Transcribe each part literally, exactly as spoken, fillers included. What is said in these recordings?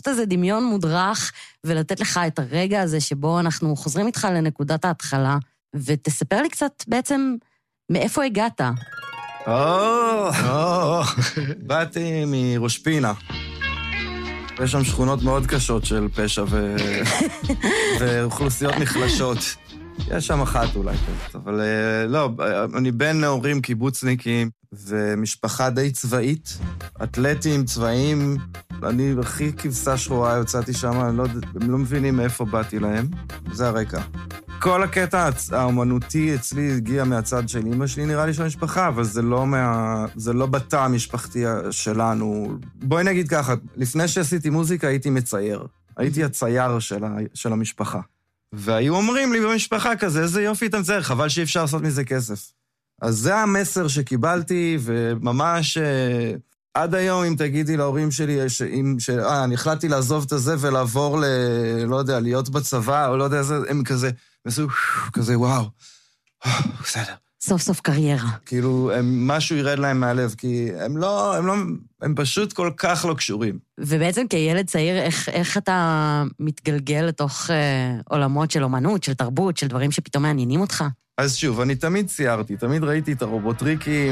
לעשות איזה דמיון מודרך, ולתת לך את הרגע הזה שבו אנחנו חוזרים איתך לנקודת ההתחלה, ותספר לי קצת בעצם מאיפה הגעת. או, באתי מראש פינה. יש שם שכונות מאוד קשות של פשע ואוכלוסיות נחלשות. יש שם אחת אולי כזאת, אבל לא, אני בן נאורים קיבוצניקים, ומשפחה די צבאית, אתלטים, צבאים, אני הכי כבשה שחורה יוצאתי שם, הם לא, הם לא מבינים מאיפה באתי להם, זה הרקע. כל הקטע האומנותי אצלי הגיע מהצד של אמא שלי, נראה לי של המשפחה, אבל זה לא, מה, זה לא בתא המשפחתי שלנו. בואי נגיד ככה, לפני שעשיתי מוזיקה הייתי מצייר, הייתי הצייר של, ה, של המשפחה. והיו אומרים לי במשפחה כזה, איזה יופי אתה מצייר, חבל שאי אפשר לעשות מזה כסף. אז זה המסר שקיבלתי, וממש עד היום, אם תגידי להורים שלי, שאם, ש... אה, אני החלטתי לעזוב את זה ולעבור ל... לא יודע, להיות בצבא, או לא יודע, הם כזה, מסו, כזה, וואו, בסדר. סוף סוף קריירה. כאילו, הם, משהו ירד להם מהלב, כי הם לא, הם לא, הם פשוט כל כך לא קשורים. ובעצם כילד צעיר, איך, איך אתה מתגלגל לתוך אה, עולמות של אומנות, של תרבות, של דברים שפתאום מעניינים אותך? אז שוב, אני תמיד ציירתי, תמיד ראיתי את הרובוטריקים.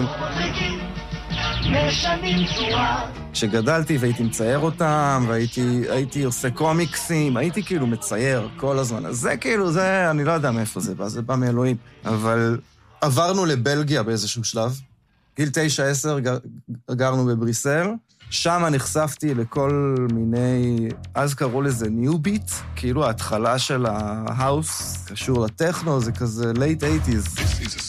כשגדלתי והייתי מצייר אותם, והייתי הייתי עושה קומיקסים, הייתי כאילו מצייר כל הזמן. אז זה כאילו, זה, אני לא יודע מאיפה זה בא, זה בא מאלוהים. אבל עברנו לבלגיה באיזשהו שלב. גיל תשע עשר גרנו בבריסל, שם נחשפתי לכל מיני, אז קראו לזה ניו ביט, כאילו ההתחלה של ההאוס, קשור לטכנו, זה כזה late eighties.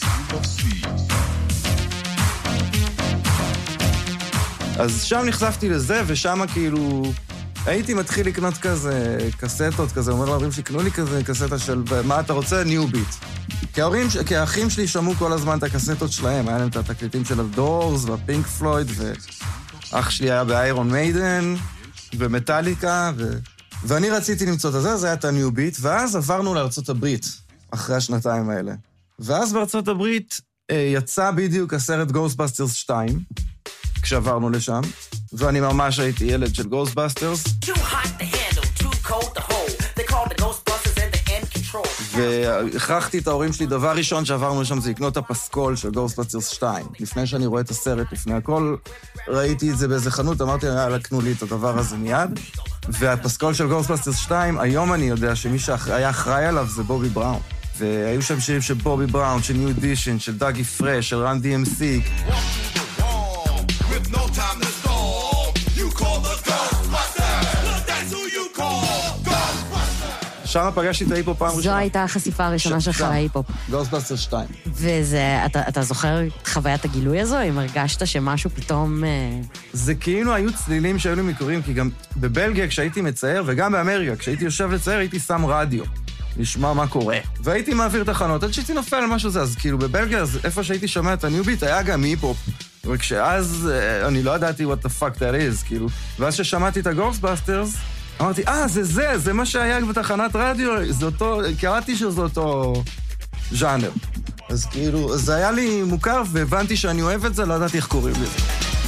אז שם נחשפתי לזה, ושם כאילו, הייתי מתחיל לקנות כזה קסטות, כזה, אומר להורים שיקנו לי כזה קסטה של, מה אתה רוצה? ניו ביט. כי ההורים, כי האחים שלי שמעו כל הזמן את הקסטות שלהם, היה להם את התקליטים של הדורס והפינק פלויד, ואח שלי היה באיירון מיידן, ומטליקה, ו... ואני רציתי למצוא את זה, זה היה את הניו ביט, ואז עברנו לארצות הברית, אחרי השנתיים האלה. ואז בארצות הברית אה, יצא בדיוק הסרט Ghostbusters שתיים, כשעברנו לשם, ואני ממש הייתי ילד של Ghostbusters. והכרחתי את ההורים שלי, דבר ראשון שעברנו לשם זה לקנות את הפסקול של Ghostbusters שתיים. לפני שאני רואה את הסרט, לפני הכל, ראיתי את זה באיזה חנות, אמרתי, יאללה, קנו לי את הדבר הזה מיד. והפסקול של Ghostbusters שתיים, היום אני יודע שמי שהיה אחראי עליו זה בובי בראון. והיו שם שירים של בובי בראון, של ניו אדישן, של דאגי פרש, של רן די אם סי. שם פגשתי את ההיפופ פעם ראשונה. זו הייתה החשיפה הראשונה שלך להיפופ. Ghostbusters שתיים. וזה, אתה, אתה זוכר את חוויית הגילוי הזו? אם הרגשת שמשהו פתאום... זה כאילו היו צלילים שהיו לי מקוריים, כי גם בבלגיה כשהייתי מצייר, וגם באמריקה, כשהייתי יושב לצייר, הייתי שם רדיו, לשמוע מה קורה. והייתי מעביר תחנות, עד שהייתי נופל על משהו זה, אז כאילו בבלגיה, אז איפה שהייתי שומע את הניו ביט, היה גם היפופ. וכשאז אני לא ידעתי what the fuck that is, כאילו. ואז ששמעתי את ה-Ghostbusters, אמרתי, אה, זה זה, זה מה שהיה בתחנת רדיו, זה אותו, קראתי שזה אותו ז'אנר. אז כאילו, זה היה לי מוכר, והבנתי שאני אוהב את זה, לא ידעתי איך קוראים לזה.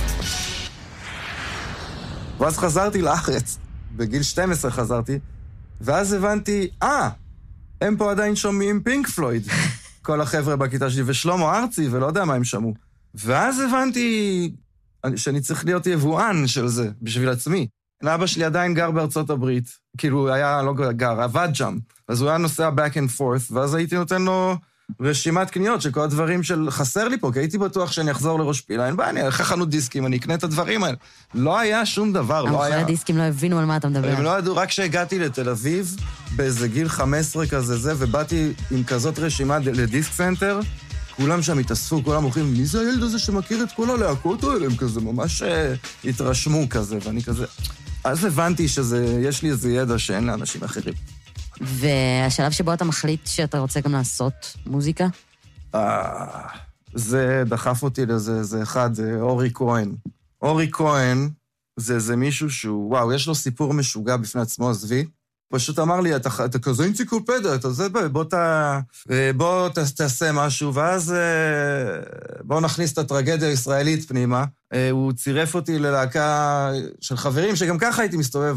ואז חזרתי לארץ, בגיל שתים עשרה חזרתי, ואז הבנתי, אה, הם פה עדיין שומעים פינק פלויד, כל החבר'ה בכיתה שלי, ושלמה ארצי, ולא יודע מה הם שמעו. ואז הבנתי שאני צריך להיות יבואן של זה, בשביל עצמי. אבא שלי עדיין גר בארצות הברית, כאילו היה לא גר, עבד שם, אז הוא היה נוסע back and forth, ואז הייתי נותן לו רשימת קניות של כל הדברים של חסר לי פה, כי הייתי בטוח שאני אחזור לראש פילה, אין בעיה, אני אלך חנות דיסקים, אני אקנה את הדברים האלה. לא היה שום דבר, לא היה... המוכרי הדיסקים לא הבינו על מה אתה מדבר. הם לא ידעו, רק שהגעתי לתל אביב, באיזה גיל חמש עשרה כזה זה, ובאתי עם כזאת רשימה לדיסק סנטר, כולם שם התאספו, כולם הולכים, מי זה הילד הזה שמכיר את כל הלהקות האלה? הם כזה ממש התרשמו כזה, ואני כזה... אז הבנתי שיש לי איזה ידע שאין לאנשים אחרים. והשלב שבו אתה מחליט שאתה רוצה גם לעשות מוזיקה? זה דחף אותי לזה, זה אחד, זה אורי כהן. אורי כהן זה, זה מישהו שהוא, וואו, יש לו סיפור משוגע בפני עצמו, עזבי. פשוט אמר לי, אתה, אתה כזה אנציקלופדיה, אתה זה, בוא, ת, בוא ת, תעשה משהו, ואז בוא נכניס את הטרגדיה הישראלית פנימה. הוא צירף אותי ללהקה של חברים, שגם ככה הייתי מסתובב, אבל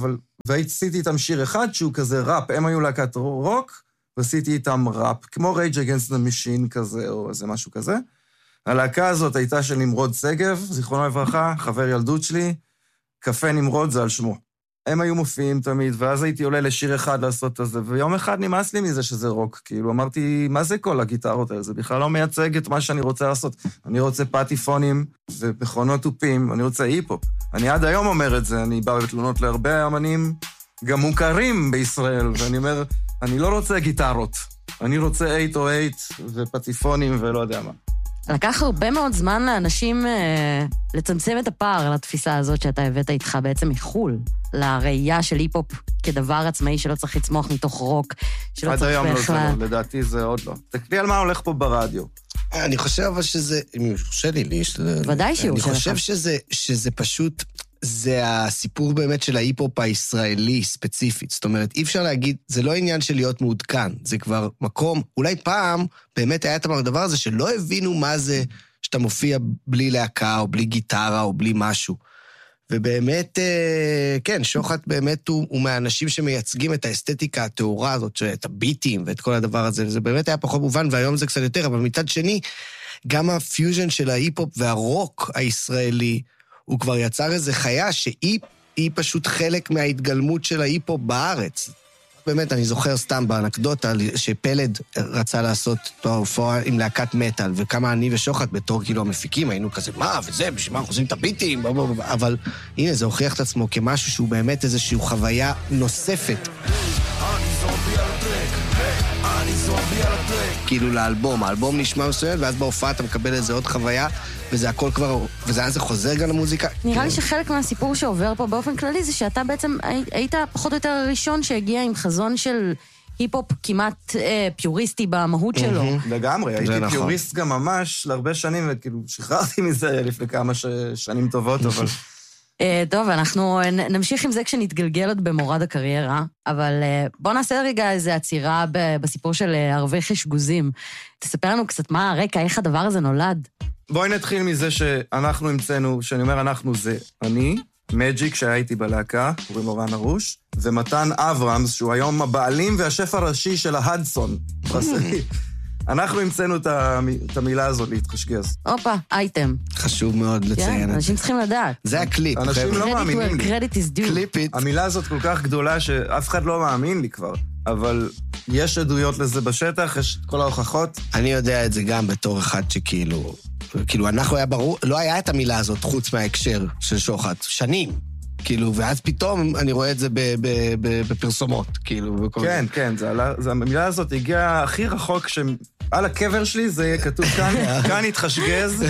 ועשיתי איתם שיר אחד שהוא כזה ראפ, הם היו להקת רוק, ועשיתי איתם ראפ, כמו Rage Against the Machine כזה, או איזה משהו כזה. הלהקה הזאת הייתה של נמרוד סגב, זיכרונו לברכה, חבר ילדות שלי, קפה נמרוד זה על שמו. הם היו מופיעים תמיד, ואז הייתי עולה לשיר אחד לעשות את זה, ויום אחד נמאס לי מזה שזה רוק, כאילו אמרתי, מה זה כל הגיטרות האלה? זה בכלל לא מייצג את מה שאני רוצה לעשות. אני רוצה פטיפונים ומכונות טופים, אני רוצה היפ-הופ. אני עד היום אומר את זה, אני בא בתלונות להרבה אמנים, גם מוכרים בישראל, ואני אומר, אני לא רוצה גיטרות, אני רוצה שמונה או שמונה ופטיפונים ולא יודע מה. לקח הרבה מאוד זמן לאנשים אה, לצמצם את הפער לתפיסה הזאת שאתה הבאת איתך בעצם מחול, לראייה של היפ-הופ כדבר עצמאי שלא צריך לצמוח מתוך רוק, שלא צריך בכלל... עד בכלל... היום לא, לא, לדעתי זה עוד לא. תקלי על מה הולך פה ברדיו. אני חושב אבל שזה, אם יורשה לי, לי יש... ודאי שיורשה לך. אני חושב שזה, שזה פשוט... זה הסיפור באמת של ההיפ-הופ הישראלי ספציפית. זאת אומרת, אי אפשר להגיד, זה לא עניין של להיות מעודכן, זה כבר מקום, אולי פעם באמת היה את הדבר הזה שלא הבינו מה זה שאתה מופיע בלי להקה או בלי גיטרה או בלי משהו. ובאמת, כן, שוחט באמת הוא, הוא מהאנשים שמייצגים את האסתטיקה התאורה הזאת, את הביטים ואת כל הדבר הזה, וזה באמת היה פחות מובן, והיום זה קצת יותר, אבל מצד שני, גם הפיוז'ן של ההיפ-הופ והרוק הישראלי, הוא כבר יצר איזו חיה שהיא היא פשוט חלק מההתגלמות של ההיפ-הופ בארץ. באמת, אני זוכר סתם באנקדוטה שפלד רצה לעשות הופעה עם להקת מטל, וכמה אני ושוחט בתור כאילו המפיקים, היינו כזה, מה, וזה, בשביל מה אנחנו עושים את הביטים, אבל הנה, זה הוכיח את עצמו כמשהו שהוא באמת איזושהי חוויה נוספת. כאילו לאלבום, האלבום נשמע מסוים, ואז בהופעה אתה מקבל איזה עוד חוויה, וזה הכל כבר, וזה אז זה חוזר גם למוזיקה. נראה לי שחלק מהסיפור שעובר פה באופן כללי, זה שאתה בעצם היית פחות או יותר הראשון שהגיע עם חזון של היפ-הופ כמעט אה, פיוריסטי במהות שלו. לגמרי, הייתי נכון. פיוריסט גם ממש להרבה שנים, וכאילו שחררתי מזה לפני כמה ש... שנים טובות, אבל... טוב, אנחנו נמשיך עם זה כשנתגלגל עוד במורד הקריירה, אבל בוא נעשה רגע איזו עצירה בסיפור של ערבי חשגוזים. תספר לנו קצת מה הרקע, איך הדבר הזה נולד. בואי נתחיל מזה שאנחנו המצאנו, שאני אומר אנחנו זה אני, מג'יק שהייתי בלהקה, קוראים לו רן ארוש, ומתן אברמס, שהוא היום הבעלים והשף הראשי של ההדסון. אנחנו המצאנו את המילה הזאת להתחשגז. אופה, אייטם. חשוב מאוד לציין את זה. אנשים צריכים לדעת. זה הקליפ. אנשים לא מאמינים לי. Credit is due. קליפית. המילה הזאת כל כך גדולה שאף אחד לא מאמין לי כבר. אבל יש עדויות לזה בשטח, יש כל ההוכחות. אני יודע את זה גם בתור אחד שכאילו... כאילו, אנחנו היה ברור... לא היה את המילה הזאת חוץ מההקשר של שוחט. שנים. כאילו, ואז פתאום אני רואה את זה בפרסומות, כאילו. כן, כן, המילה הזאת הגיעה הכי רחוק ש... על הקבר שלי זה יהיה כתוב כאן, כאן התחשגז.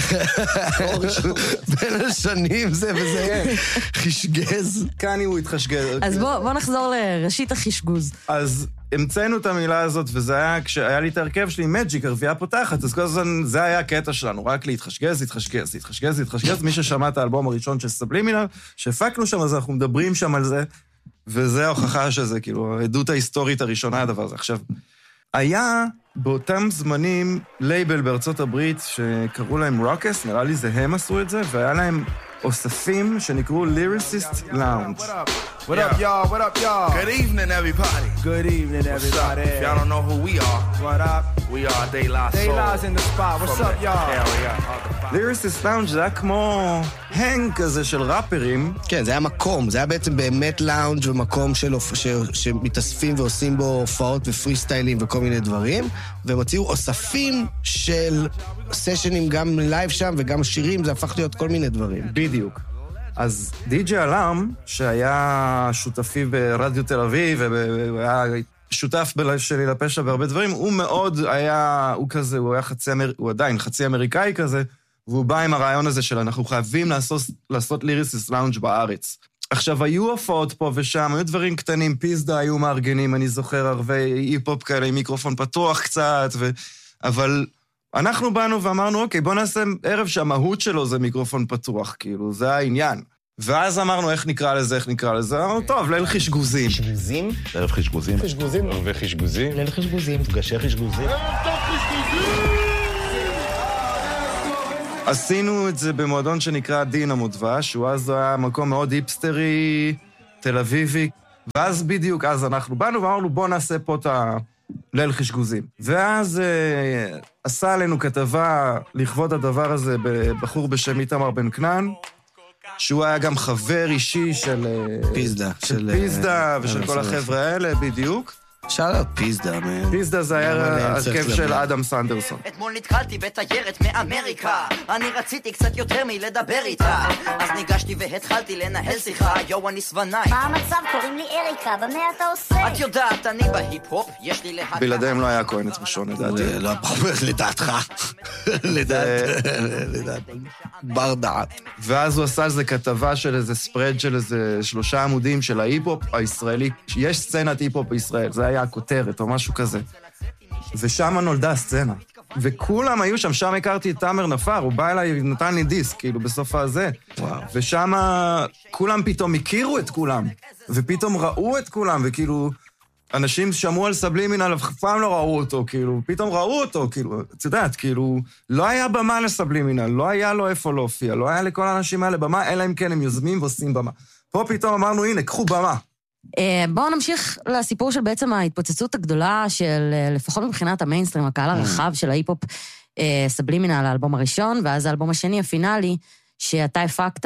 בין השנים זה וזה חשגז. כאן הוא התחשגז. אז בוא נחזור לראשית החשגוז. אז המצאנו את המילה הזאת, וזה היה, כשהיה לי את הרכב שלי, מג'יק, הרביעה פותחת, אז כל הזמן, זה היה הקטע שלנו, רק להתחשגז, להתחשגז, להתחשגז, להתחשגז. מי ששמע את האלבום הראשון של סבלימינל, שהפקנו שם, אז אנחנו מדברים שם על זה, וזה ההוכחה שזה, כאילו, העדות ההיסטורית הראשונה, הדבר הזה. עכשיו, היה באותם זמנים לייבל בארצות הברית שקראו להם רוקס, נראה לי זה הם עשו את זה, והיה להם אוספים שנקראו ליריסיסט לאונג'. What up, y'all? What up, y'all? Good evening, everybody. Good evening, everybody. If y'all don't know who we are, what up? We are De La Soul. De La's in the spot. What's up, y'all? ליריסיסט לאונג' זה היה כמו הנג כזה של ראפרים. כן, זה היה מקום, זה היה בעצם באמת לאונג' ומקום של, ש, שמתאספים ועושים בו הופעות ופרי סטיילים וכל מיני דברים, והם הוציאו אוספים של סשנים גם לייב שם וגם שירים, זה הפך להיות כל מיני דברים. בדיוק. אז די.ג'יי אלארם, שהיה שותפי ברדיו תל אביב, והוא היה שותף שלי לפשע בהרבה דברים, הוא מאוד היה, הוא כזה, הוא היה חצי, הוא עדיין חצי אמריקאי כזה, והוא בא עם הרעיון הזה של אנחנו חייבים לעשות, לעשות ליריסיסט לאונג' בארץ. עכשיו, היו הופעות פה ושם, היו דברים קטנים, פיזדה היו מארגנים, אני זוכר ערבי היפ-הופ כאלה עם מיקרופון פתוח קצת, ו... אבל אנחנו באנו ואמרנו, אוקיי, בוא נעשה ערב שהמהות שלו זה מיקרופון פתוח, כאילו, זה העניין. ואז אמרנו, איך נקרא לזה, איך נקרא לזה? אמרנו, טוב, ליל חשגוזים. חשגוזים? ערב חשגוזים. חשגוזים. ערבי חשגוזים. ליל חשגוזים. מפגשי חשגוזים. עשינו את זה במועדון שנקרא דינמו דבש, שהוא אז היה מקום מאוד היפסטרי, תל אביבי. ואז בדיוק, אז אנחנו באנו ואמרנו, בוא נעשה פה את הליל חשגוזים. ואז אה, עשה עלינו כתבה לכבוד הדבר הזה בבחור בשם איתמר בן כנען, שהוא היה גם חבר אישי של פיזדה, של, של פיזדה ושל כל החבר'ה האלה, בדיוק. שאלה פיזדה, מן. פיזדה זה היה הרכב של אדם סנדרסון. אתמול נתקלתי בתיירת מאמריקה, אני רציתי קצת יותר מלדבר איתה, אז ניגשתי והתחלתי לנהל שיחה, יו אני סבנאי. מה המצב? קוראים לי אריקה, במה אתה עושה? את יודעת, אני בהיפ-הופ, יש לי להקה. בלעדיהם לא היה כהן עצמשון, לדעתי. לא, לדעתך. לדעת. בר דעת. ואז הוא עשה איזה כתבה של איזה ספרד של איזה שלושה עמודים של ההיפ-הופ הישראלי. יש סצנת היפ-הופ בישראל, זה היה הכותרת או משהו כזה. ושם נולדה הסצנה. וכולם היו שם, שם הכרתי את תאמר נפר, הוא בא אליי, נתן לי דיסק, כאילו, בסוף הזה. וואו. ושם כולם פתאום הכירו את כולם, ופתאום ראו את כולם, וכאילו, אנשים שמעו על סבלימינל, אף פעם לא ראו אותו, כאילו, פתאום ראו אותו, כאילו, את יודעת, כאילו, לא היה במה לסבלימינל, לא היה לו איפה להופיע, לא היה לכל האנשים האלה במה, אלא אם כן הם יוזמים ועושים במה. פה פתאום אמרנו, הנה, קחו במה. בואו נמשיך לסיפור של בעצם ההתפוצצות הגדולה של, לפחות מבחינת המיינסטרים, הקהל הרחב של ההיפ-הופ סבלימינל, האלבום הראשון, ואז האלבום השני, הפינאלי, שאתה הפקת,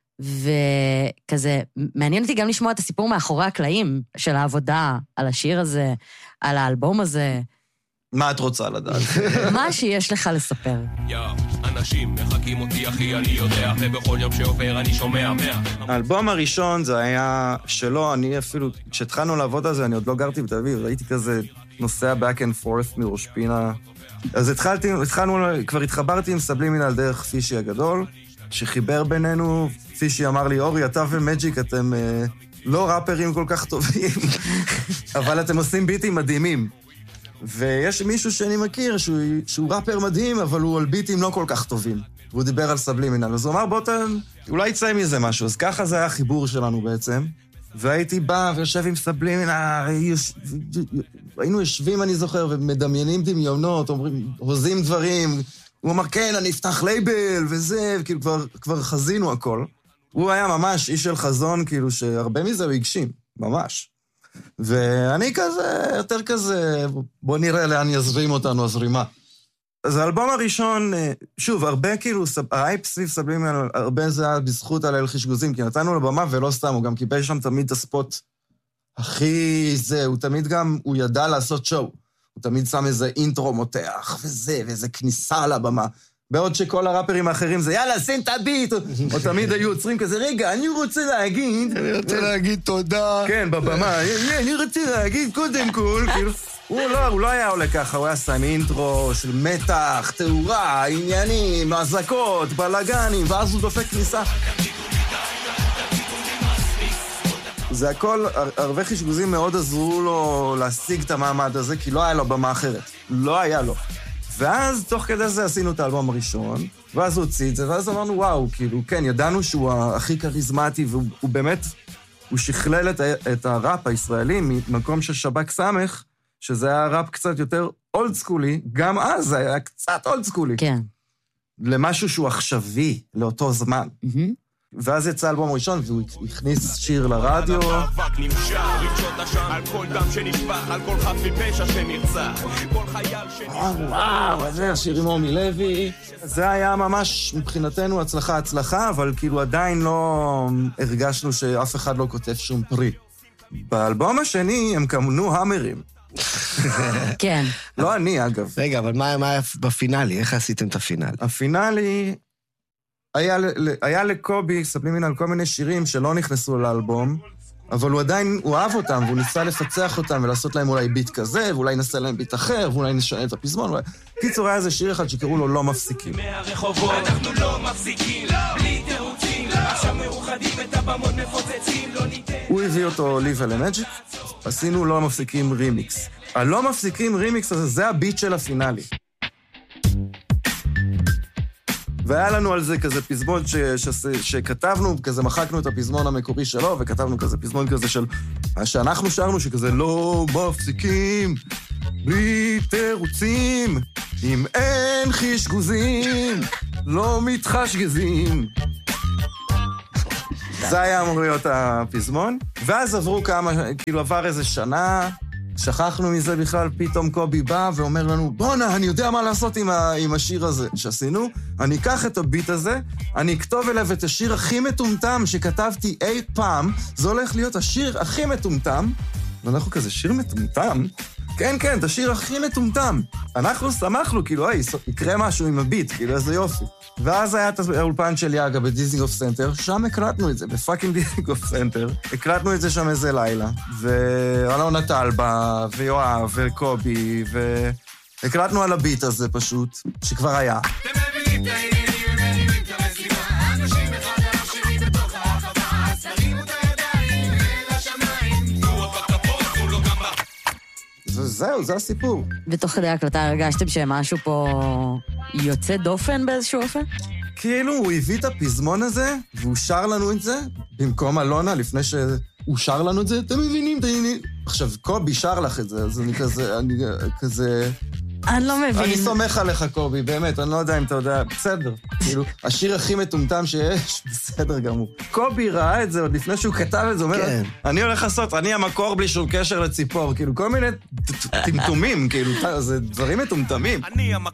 וכזה, מעניין אותי גם לשמוע את הסיפור מאחורי הקלעים של העבודה על השיר הזה, על האלבום הזה. מה את רוצה לדעת? מה שיש לך לספר. יא, אנשים מחכים אותי אחי, אני יודע, ובכל יום שעובר אני שומע מאה. האלבום הראשון זה היה שלו, אני אפילו, כשהתחלנו לעבוד על זה, אני עוד לא גרתי בתל אביב, הייתי כזה נוסע back and forth מראש פינה. אז התחלתי, התחלנו, כבר התחברתי עם סבלימינל דרך פישי הגדול, שחיבר בינינו, פישי אמר לי, אורי, אתה ומג'יק, אתם אה, לא ראפרים כל כך טובים, אבל אתם עושים ביטים מדהימים. ויש מישהו שאני מכיר שהוא, שהוא ראפר מדהים, אבל הוא על ביטים לא כל כך טובים. והוא דיבר על סבלימינל, אז הוא אמר, בוא תן, אולי יצא מזה משהו. אז ככה זה היה החיבור שלנו בעצם. והייתי בא ויושב עם סבלימינל, היינו יושבים, אני זוכר, ומדמיינים דמיונות, אומרים, הוזים דברים. הוא אמר, כן, אני אפתח לייבל וזה, וכאילו כבר, כבר חזינו הכל. הוא היה ממש איש של חזון, כאילו שהרבה מזה הוא הגשים, ממש. ואני כזה, יותר כזה, בוא נראה לאן יזרים אותנו, הזרימה. אז האלבום הראשון, שוב, הרבה כאילו, האייפ סביב סבלימינל, הרבה זה היה בזכות הליל חשגוזים, כי נתנו לבמה ולא סתם, הוא גם קיבל שם תמיד את הספוט הכי זה, הוא תמיד גם, הוא ידע לעשות שואו, הוא תמיד שם איזה אינטרו מותח, וזה, ואיזה כניסה לבמה. בעוד שכל הראפרים האחרים זה, יאללה, שים את הביט, או, או תמיד היו עוצרים כזה, רגע, אני רוצה להגיד... אני רוצה להגיד תודה. כן, בבמה, אני רוצה להגיד קודם כל, כאילו, הוא לא, הוא לא היה עולה ככה, הוא היה שם אינטרו של מתח, תאורה, עניינים, הזקות, בלגנים, ואז הוא דופק כניסה. זה הכל, הרבה חשגוזים מאוד עזרו לו להשיג את המעמד הזה, כי לא היה לו במה אחרת. לא היה לו. ואז תוך כדי זה עשינו את האלבום הראשון, ואז הוא הוציא את זה, ואז אמרנו, וואו, כאילו, כן, ידענו שהוא הכי כריזמטי, והוא באמת, הוא שכלל את, את הראפ הישראלי ממקום של שבק סמך, שזה היה ראפ קצת יותר אולד סקולי, גם אז זה היה קצת אולד סקולי. כן. למשהו שהוא עכשווי, לאותו זמן. ואז יצא אלבום ראשון, והוא הכניס שיר לרדיו. וואו, זה השיר עם אורמי לוי. זה היה ממש מבחינתנו הצלחה, הצלחה, אבל כאילו עדיין לא הרגשנו שאף אחד לא כותב שום פרי. באלבום השני הם כמנו המרים. כן. לא אני, אגב. רגע, אבל מה היה בפינאלי? איך עשיתם את הפינאלי? הפינאלי... היה, היה לקובי, סבלימינל, כל מיני שירים שלא נכנסו לאלבום, אבל הוא עדיין, הוא אהב אותם, והוא ניסה לפצח אותם ולעשות להם אולי ביט כזה, ואולי נעשה להם ביט אחר, ואולי נשנה את הפזמון. ואולי... קיצור, היה איזה שיר אחד שקראו לו לא מפסיקים. אנחנו לא מפסיקים, בלי תירוצים, עכשיו מאוחדים את הבמות מפוצצים, לא ניתן... הוא הביא אותו לי ולמג'יק, עשינו לא מפסיקים רימיקס. הלא מפסיקים רימיקס הזה, זה הביט של הפינאלי. והיה לנו על זה כזה פזמון ש, ש, שכתבנו, כזה מחקנו את הפזמון המקורי שלו, וכתבנו כזה פזמון כזה של... שאנחנו שרנו שכזה לא מפסיקים, בלי תירוצים, אם אין חשגוזים, לא מתחשגזים. זה היה אמור להיות הפזמון, ואז עברו כמה, כאילו עבר איזה שנה, שכחנו מזה בכלל, פתאום קובי בא ואומר לנו, בונה, אני יודע מה לעשות עם, ה- עם השיר הזה שעשינו, אני אקח את הביט הזה, אני אכתוב אליו את השיר הכי מטומטם שכתבתי אי פעם, זה הולך להיות השיר הכי מטומטם, ואנחנו כזה, שיר מטומטם? כן, כן, את השיר הכי מטומטם. אנחנו שמחנו, כאילו, היי, יקרה משהו עם הביט, כאילו, איזה יופי. ואז היה את האולפן של יאגה בדיזינגוף סנטר, שם הקלטנו את זה, בפאקינג דיזינגוף סנטר. הקלטנו את זה שם איזה לילה, ואלונה טלבה, ויואב, וקובי, והקלטנו על הביט הזה פשוט, שכבר היה. וזהו, זה הסיפור. ותוך כדי ההקלטה הרגשתם שמשהו פה יוצא דופן באיזשהו אופן? כאילו, הוא הביא את הפזמון הזה, והוא שר לנו את זה, במקום אלונה, לפני שהוא שר לנו את זה, אתם מבינים, אתם מבינים. עכשיו, קובי שר לך את זה, אז אני כזה, אני כזה... אני לא מבין. אני סומך עליך, קובי, באמת, אני לא יודע אם אתה יודע, בסדר. כאילו, השיר הכי מטומטם שיש, בסדר גמור. קובי ראה את זה עוד לפני שהוא כתב את זה, אומר, אני הולך לעשות, אני המקור בלי שום קשר לציפור, כאילו, כל מיני טמטומים, כאילו, זה דברים מטומטמים. אני המקור